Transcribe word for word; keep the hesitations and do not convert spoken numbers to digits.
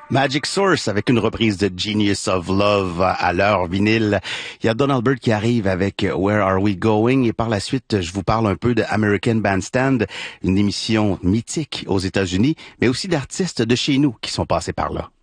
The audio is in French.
Magic Source avec une reprise de Genius of Love à l'heure vinyle. Il y a Donald Byrd qui arrive avec Where Are We Going et par la suite, je vous parle un peu de American Bandstand, une émission mythique aux États-Unis, mais aussi d'artistes de chez nous qui sont passés par là.